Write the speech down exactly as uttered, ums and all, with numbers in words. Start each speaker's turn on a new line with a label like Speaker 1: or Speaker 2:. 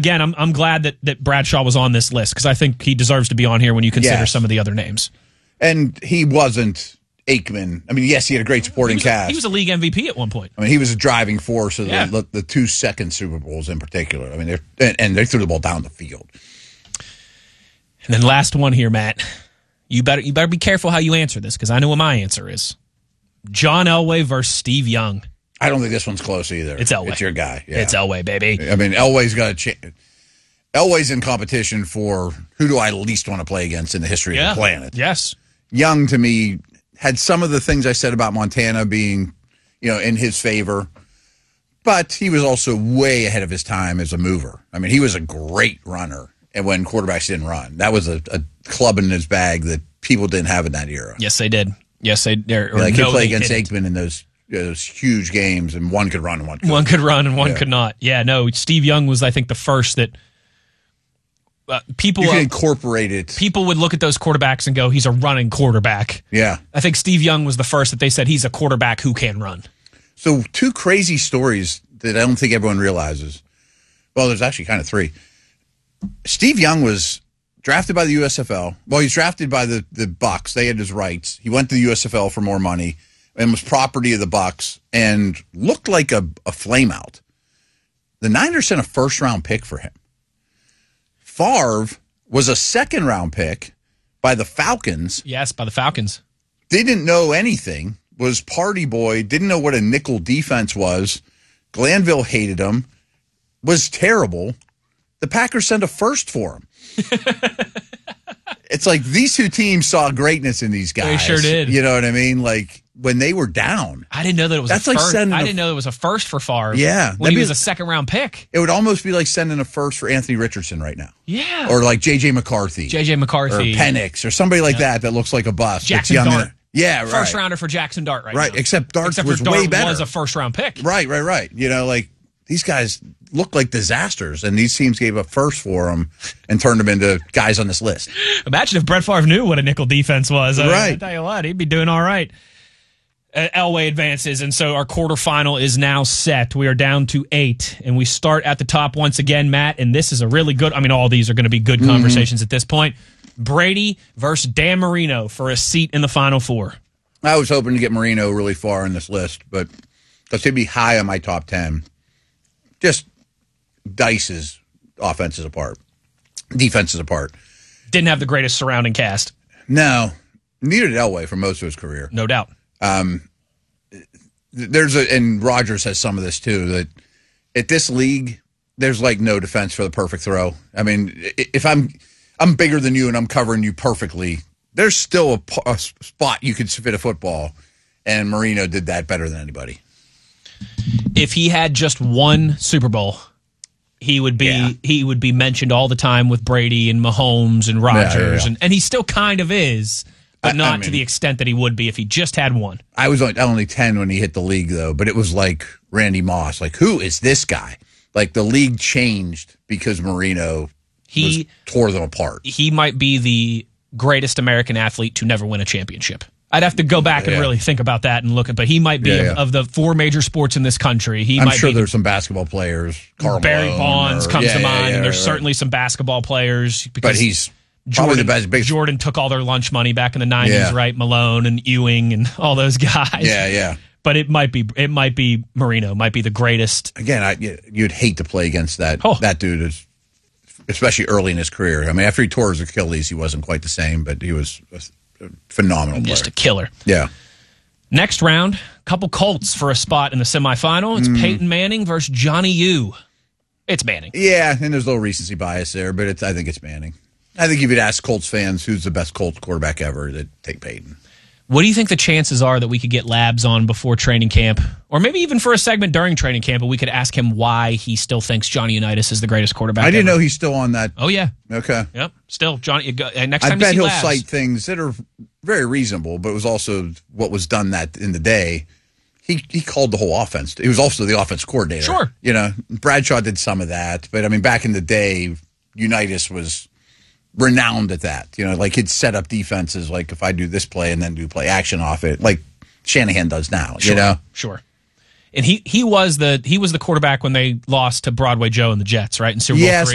Speaker 1: again, I'm I'm glad that, that Bradshaw was on this list because I think he deserves to be on here when you consider
Speaker 2: yes.
Speaker 1: some of the other names.
Speaker 2: And he wasn't Aikman. I mean, yes, he had a great supporting
Speaker 1: he
Speaker 2: cast.
Speaker 1: A, he was a league M V P at one point.
Speaker 2: I mean, he was a driving force of
Speaker 1: yeah.
Speaker 2: the, the two second Super Bowls in particular. I mean, and, and they threw the ball down the field.
Speaker 1: And then last one here, Matt. You better you better be careful how you answer this because I know what my answer is. John Elway versus Steve Young.
Speaker 2: I don't think this one's close either.
Speaker 1: It's Elway.
Speaker 2: It's your guy. Yeah.
Speaker 1: It's Elway, baby.
Speaker 2: I mean, Elway's got a chance. Elway's in competition for who do I least want to play against in the history
Speaker 1: yeah.
Speaker 2: of the planet.
Speaker 1: Yes.
Speaker 2: Young, to me, had some of the things I said about Montana being, you know, in his favor, but he was also way ahead of his time as a mover. I mean, he was a great runner, and when quarterbacks didn't run, that was a, a club in his bag that people didn't have in that era.
Speaker 1: Yes, they did. Yes, they did.
Speaker 2: Like he
Speaker 1: no,
Speaker 2: played against
Speaker 1: didn't.
Speaker 2: Aikman in those, those huge games, and one could run and one could
Speaker 1: one could run and one
Speaker 2: yeah.
Speaker 1: could not. Yeah, no, Steve Young was, I think, the first that uh, people
Speaker 2: you can
Speaker 1: uh,
Speaker 2: incorporate it.
Speaker 1: People would look at those quarterbacks and go, "He's a running quarterback."
Speaker 2: Yeah,
Speaker 1: I think Steve Young was the first that they said he's a quarterback who can run.
Speaker 2: So two crazy stories that I don't think everyone realizes. Well, there's actually kind of three. Steve Young was drafted by the U S F L. Well, he's drafted by the, the Bucs. They had his rights. He went to the U S F L for more money and was property of the Bucs and looked like a, a flameout. The Niners sent a first-round pick for him. Favre was a second-round pick by the Falcons.
Speaker 1: Yes, by the Falcons.
Speaker 2: Didn't know anything, was party boy, didn't know what a nickel defense was. Glanville hated him, was terrible. The Packers sent a first for him. It's like these two teams saw greatness in these guys.
Speaker 1: They sure did.
Speaker 2: You know what I mean? Like when they were down.
Speaker 1: I didn't know that it was
Speaker 2: That's
Speaker 1: a
Speaker 2: like
Speaker 1: first.
Speaker 2: sending
Speaker 1: I
Speaker 2: a-
Speaker 1: didn't know it was a first for Favre.
Speaker 2: Yeah,
Speaker 1: When
Speaker 2: that'd
Speaker 1: he
Speaker 2: be-
Speaker 1: was a second round pick.
Speaker 2: It would almost be like sending a first for Anthony Richardson right now.
Speaker 1: Yeah.
Speaker 2: Or like J J McCarthy.
Speaker 1: J J McCarthy.
Speaker 2: Or Penix or somebody like
Speaker 1: Yeah.
Speaker 2: that that looks like a bust.
Speaker 1: Jackson
Speaker 2: That's young
Speaker 1: Dart.
Speaker 2: and- Yeah, right.
Speaker 1: First rounder for Jackson Dart right,
Speaker 2: Right,
Speaker 1: now.
Speaker 2: except Dart
Speaker 1: Except
Speaker 2: was
Speaker 1: for Dart
Speaker 2: way better.
Speaker 1: was a first round pick.
Speaker 2: Right, right, right. You know, like these guys look like disasters, and these teams gave up first for them and turned them into guys on this list.
Speaker 1: Imagine if Brett Favre knew what a nickel defense was. I,
Speaker 2: Right.
Speaker 1: I tell you what, he'd be doing all right. Uh, Elway advances, and so our quarterfinal is now set. We are down to eight, and we start at the top once again, Matt, and this is a really good, I mean, all these are going to be good
Speaker 2: Mm-hmm.
Speaker 1: conversations at this point. Brady versus Dan Marino for a seat in the Final Four.
Speaker 2: I was hoping to get Marino really far in this list, but because he'd be high on my top ten. Just dices offenses apart, defenses apart.
Speaker 1: Didn't have the greatest surrounding cast.
Speaker 2: No, neither did Elway for most of his career.
Speaker 1: No doubt.
Speaker 2: Um, there's a, and Rodgers has some of this too, that at this league, there's like no defense for the perfect throw. I mean, if I'm I'm bigger than you and I'm covering you perfectly, there's still a, p- a spot you could fit a football, and Marino did that better than anybody.
Speaker 1: If he had just one Super Bowl, he would be
Speaker 2: Yeah.
Speaker 1: he would be mentioned all the time with Brady and Mahomes and Rodgers,
Speaker 2: Yeah, yeah, yeah.
Speaker 1: and and he still kind of is, but
Speaker 2: I-
Speaker 1: not
Speaker 2: I
Speaker 1: to
Speaker 2: mean-
Speaker 1: the extent that he would be if he just had one.
Speaker 2: I was only, only ten when he hit the league, though, but it was like Randy Moss. Like, who is this guy? Like, the league changed because Marino
Speaker 1: He
Speaker 2: was, tore them apart.
Speaker 1: he might be the greatest American athlete to never win a championship. I'd have to go back and
Speaker 2: Yeah.
Speaker 1: really think about that and look at, but he might be
Speaker 2: Yeah,
Speaker 1: of,
Speaker 2: yeah.
Speaker 1: of the four major sports in this country. He
Speaker 2: I'm
Speaker 1: might
Speaker 2: sure
Speaker 1: be the-
Speaker 2: there's some basketball players. Karl
Speaker 1: Barry
Speaker 2: Malone
Speaker 1: Bonds
Speaker 2: or-
Speaker 1: comes
Speaker 2: yeah,
Speaker 1: to
Speaker 2: yeah,
Speaker 1: mind,
Speaker 2: yeah,
Speaker 1: and there's
Speaker 2: right,
Speaker 1: certainly some basketball players.
Speaker 2: right.
Speaker 1: Because
Speaker 2: But he's probably
Speaker 1: Jordan,
Speaker 2: the best. Big,
Speaker 1: Jordan took all their lunch money back in the nineties,
Speaker 2: Yeah.
Speaker 1: right? Malone and Ewing and all those guys.
Speaker 2: yeah, yeah.
Speaker 1: But it might be it might be Marino, might be the greatest.
Speaker 2: Again, I, you'd hate to play against that
Speaker 1: Oh.
Speaker 2: that dude, is, especially early in his career. I mean, after he tore his Achilles, he wasn't quite the same, but he was a a phenomenal player.
Speaker 1: Just a killer.
Speaker 2: Yeah.
Speaker 1: Next round, couple Colts for a spot in the semifinal. It's
Speaker 2: Mm.
Speaker 1: Peyton Manning versus Johnny U. It's Manning.
Speaker 2: Yeah, and there's a little recency bias there, but it's, I think it's Manning. I think if you'd ask Colts fans who's the best Colts quarterback ever, they'd take Peyton.
Speaker 1: What do you think the chances are that we could get Labs on before training camp? Or maybe even for a segment during training camp, but we could ask him why he still thinks Johnny Unitas is the greatest quarterback
Speaker 2: I didn't
Speaker 1: ever.
Speaker 2: know he's still on that.
Speaker 1: Oh, yeah.
Speaker 2: Okay.
Speaker 1: Yep. Still, Johnny. Uh, next
Speaker 2: I
Speaker 1: time
Speaker 2: bet
Speaker 1: you see
Speaker 2: he'll
Speaker 1: Labs,
Speaker 2: cite things that are very reasonable, but it was also what was done that in the day. He he called the whole offense. He was also the offense coordinator.
Speaker 1: Sure.
Speaker 2: You know, Bradshaw did some of that, but I mean, back in the day, Unitas was renowned at that. You know, like he'd set up defenses like if I do this play and then do play action off it, like Shanahan does now.
Speaker 1: Sure,
Speaker 2: You know,
Speaker 1: sure. And he he was the he was the quarterback when they lost to Broadway Joe and the Jets, right? In Super Bowl
Speaker 2: yes,
Speaker 1: three.